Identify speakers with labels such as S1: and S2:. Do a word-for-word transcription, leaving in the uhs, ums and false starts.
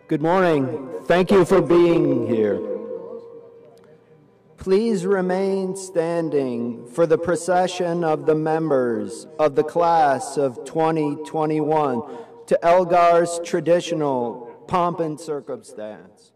S1: Good morning. Thank you for being here. Please remain standing for the procession of the members of the class of twenty twenty-one to Elgar's traditional pomp and circumstance.